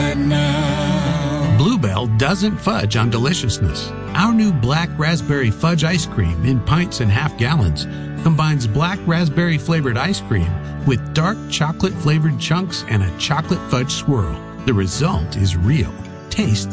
right now. Bluebell doesn't fudge on deliciousness. Our new black raspberry fudge ice cream in pints and half gallons combines black raspberry flavored ice cream with dark chocolate flavored chunks and a chocolate fudge swirl. The result is real. Taste